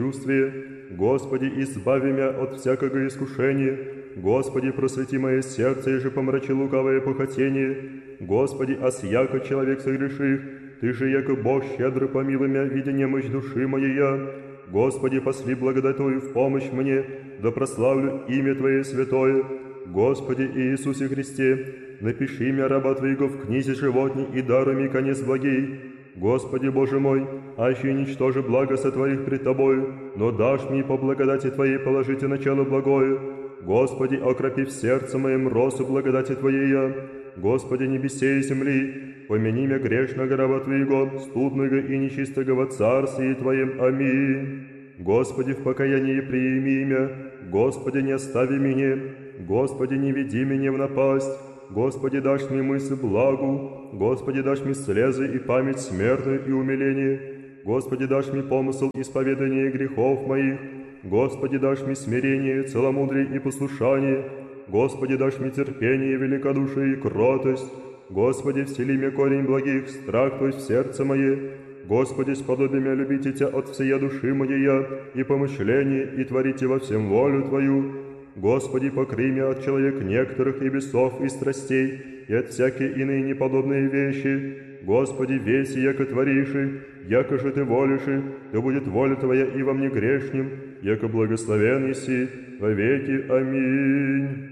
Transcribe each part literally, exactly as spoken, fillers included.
бесчувствие. Господи, избави меня от всякого искушения. Господи, просвети мое сердце, и же помрачи лукавое похотение. Господи, осяко человек согреших, Ты же, яко Бог, щедро помилуй меня, видя немощь души моей я. Господи, посли благодать Твою в помощь мне, да прославлю имя Твое святое. Господи Иисусе Христе, напиши меня, раба Твоего, в книзе животней, и даруй мне конец благий. Господи Боже мой, аще ничтоже благо сотворих пред Тобою, но дашь мне по благодати Твоей положите начало благое. Господи, окропи в сердце моем росу благодати Твоей я. Господи, небесе и земли, помяни меня грешного раба Твоего, студного и нечистого во Царстве Твоем. Аминь. Господи, в покаянии приими меня, Господи, не остави меня, Господи, не веди меня в напасть, Господи, дашь мне мысль благу, Господи, дашь мне слезы и память смертную и умиление, Господи, дашь мне помысл исповедания грехов моих, Господи, дашь мне смирение, целомудрие и послушание, Господи, дашь мне терпение, великодушие и кротость, Господи, всели мне корень благих, страх Твой в сердце мое, Господи, сподоби меня любите Тебя от всея души моей и помышления, и творите во всем волю Твою. Господи, покрый меня от человек некоторых и бесов и страстей, и от всякие иные неподобные вещи. Господи, веси, яко твориши, яко же Ты волиши, да будет воля Твоя и во мне грешним, яко благословен еси во веки. Аминь.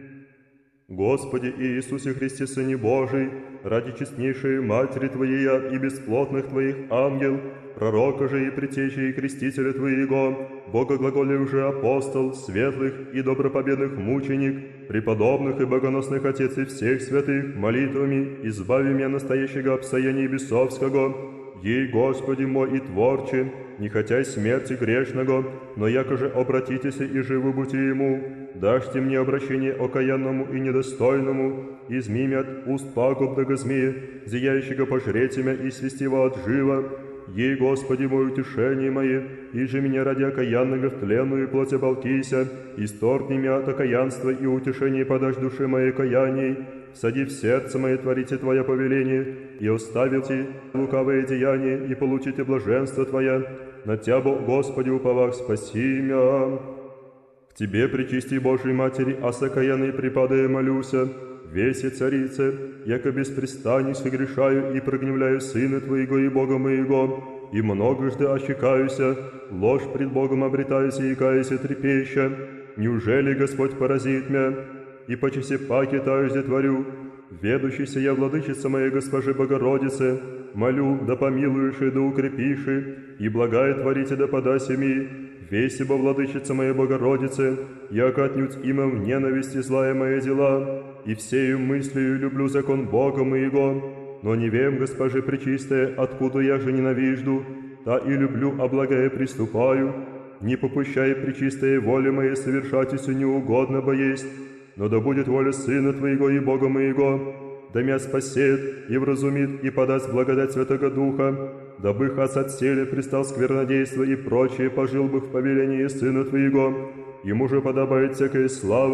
Господи Иисусе Христе, Сыне Божий, ради честнейшей Матери Твоей и бесплотных Твоих ангел, пророка же и притечи и крестителя Твоего, Бога глаголев же апостол, светлых и добропобедных мученик, преподобных и богоносных Отец и всех святых, молитвами избави меня настоящего обстояния бесовского. Ей, Господи мой и Творче, не хотя смерти грешного, но яко же обратитесь и живы будьте Ему, дашьте мне обращение окаянному и недостойному, изми меня от уст пагубного змея, зияющего пожреть меня и свести во от жива. Ей, Господи мой, утешение мое, и же меня ради окаянного в тленную плоть оболтися, исторгни меня от окаянства и утешение подашь душе моей каяний, сади в сердце мое, творите Твое повеление, и оставите лукавые деяния, и получите блаженство Твое. На Тебя, Господи, уповах, спаси меня. К Тебе, пречисти Божией Матери, а сокаянной припадая молюся, весе царице, яко беспрестанно согрешаю и прогневляю Сына Твоего и Бога моего, и многожды ощекаюся, ложь пред Богом обретаюся и каюся трепеща. Неужели Господь поразит меня? И почеси паки таюсь творю, ведущийся я, владычица моей Госпожи Богородице, молю, да помилуешь и да укрепишь, и благая творите да подаси ми, весибо, владычица моей Богородице, яко отнюдь имам ненависти злая моя дела, и всею мыслью люблю закон Бога моего, но не вем, Госпожи Пречистая, откуда я же ненавижду, та и люблю, а благая приступаю, не попущай пречистая воли моей совершатися неугодно боесть, но да будет воля Сына Твоего и Бога моего, да меня спасет и вразумит и подаст благодать Святого Духа, дабы хас от селя пристал сквернодейство и прочее, пожил бы в повелении Сына Твоего, ему же подобает всякая слава